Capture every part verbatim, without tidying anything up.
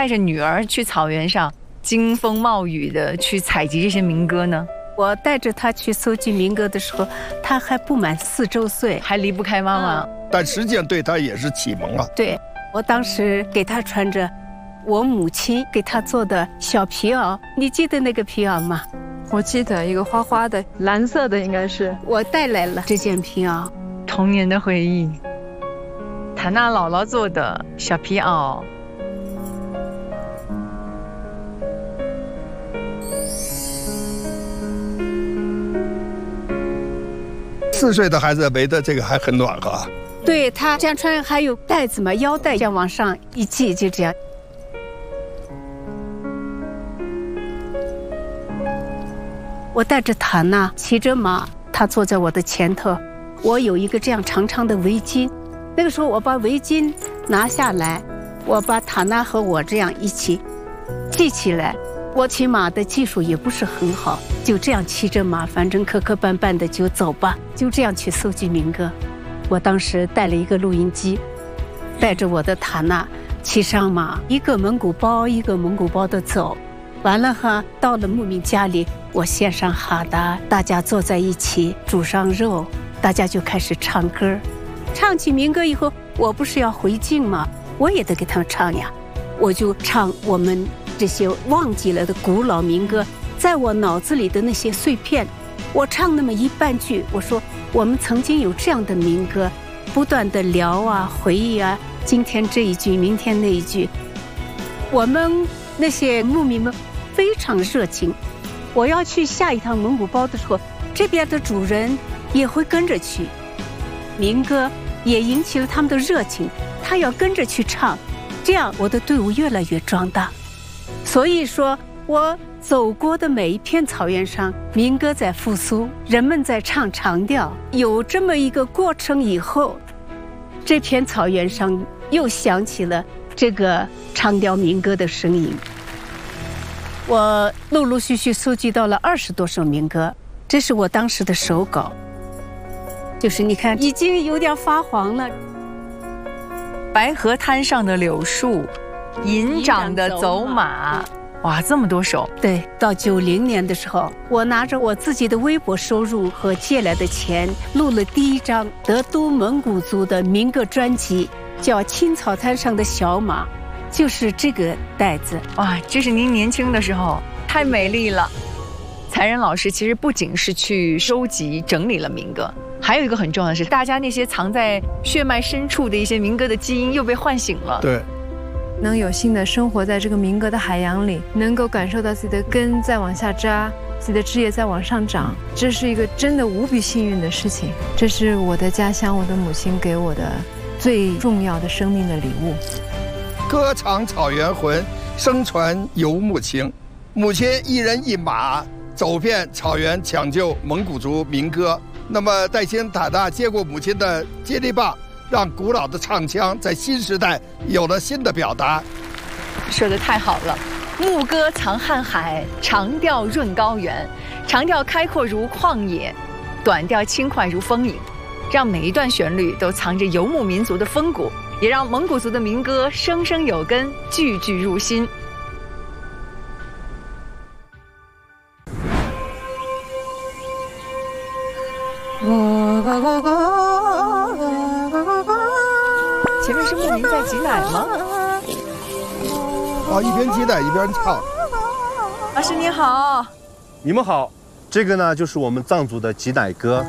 带着女儿去草原上惊风冒雨的去采集这些民歌呢？ 我带着她去搜集民歌的时候，她还不满四周岁， 还离不开妈妈。嗯、 但实际上对她也是启蒙啊。 对，我当时给她穿着我母亲给她做的小皮袄，你记得那个皮袄吗？ 我记得，一个花花的，蓝色的应该是。 我带来了这件皮袄， 童年的回忆。塔娜姥姥做的小皮袄。 四岁的孩子围的这个还很暖和。 对，他这样穿还有带子嘛，腰带这样往上一系，就这样。我带着塔娜骑着马，她坐在我的前头，我有一个这样长长的围巾。那个时候我把围巾拿下来，我把塔娜和我这样一起系起来。我骑马的技术也不是很好，就这样骑着马，反正磕磕绊绊的就走吧，就这样去搜集民歌。我当时带了一个录音机，带着我的塔娜骑上马，一个蒙古包一个蒙古包的走。完了哈，到了牧民家里，我献上哈达，大家坐在一起煮上肉，大家就开始唱歌。唱起民歌以后，我不是要回敬吗？我也得给他们唱呀。我就唱我们这些忘记了的古老民歌，在我脑子里的那些碎片，我唱那么一半句，我说我们曾经有这样的民歌，不断的聊啊，回忆啊，今天这一句，明天那一句。我们那些牧民们非常热情。我要去下一趟蒙古包的时候，这边的主人也会跟着去，民歌也引起了他们的热情，他要跟着去唱，这样我的队伍越来越壮大。所以说我走过的每一片草原上，民歌在复苏，人们在唱长调。有这么一个过程以后，这片草原上又响起了这个长调民歌的声音。我陆陆续续搜集到了二十多首民歌，这是我当时的手稿，就是你看已经有点发黄了。 白河滩上的柳树，银掌的走马，哇，这么多首。 对，到九零年的时候，我拿着我自己的微薄收入和借来的钱，录了第一张德都蒙古族的民歌专辑，叫《青草滩上的小马》，就是这个带子。 哇，这是您年轻的时候，太美丽了。才仁老师其实不仅是去收集整理了民歌，还有一个很重要的是，大家那些藏在血脉深处的一些民歌的基因又被唤醒了。 对， 能有幸的生活在这个民歌的海洋里，能够感受到自己的根在往下扎，自己的枝叶在往上长，这是一个真的无比幸运的事情。这是我的家乡，我的母亲给我的最重要的生命的礼物。 歌唱草原魂，声传游牧情。母亲一人一马走遍草原，抢救蒙古族民歌。那么戴钦塔娜接过母亲的接力棒，让古老的唱腔在新时代有了新的表达。 说得太好了，牧歌藏瀚海，长调润高原。长调开阔如旷野，短调轻快如风影，让每一段旋律都藏着游牧民族的风骨，也让蒙古族的民歌生生有根，句句入心。前面是牧民在挤奶吗？ 啊，一边挤奶一边唱。 老师你好。 你们好，这个呢就是我们藏族的挤奶歌。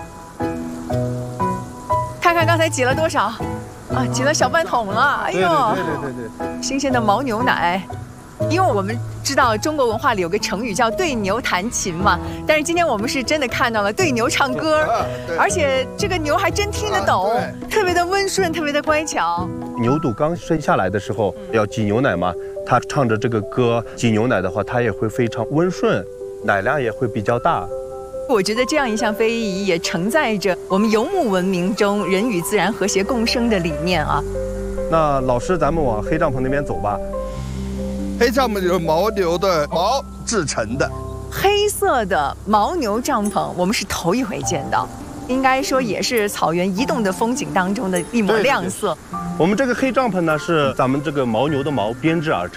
看看刚才挤了多少啊，挤了小半桶了。哎呦， 对对对对对， 新鲜的牦牛奶。因为我们知道中国文化里有个成语叫对牛弹琴嘛，但是今天我们是真的看到了对牛唱歌，而且这个牛还真听得懂，特别的温顺，特别的乖巧。 牛肚刚生下来的时候要挤牛奶嘛，它唱着这个歌挤牛奶的话，它也会非常温顺，奶量也会比较大。 我觉得这样一项非遗也承载着我们游牧文明中人与自然和谐共生的理念啊。 那老师，咱们往黑帐篷那边走吧。 黑帐篷就是牦牛的毛制成的， 黑色的牦牛帐篷，我们是头一回见到，应该说也是草原移动的风景当中的一抹亮色。 对对对，我们这个黑帐篷呢，是咱们这个牦牛的毛编织而成。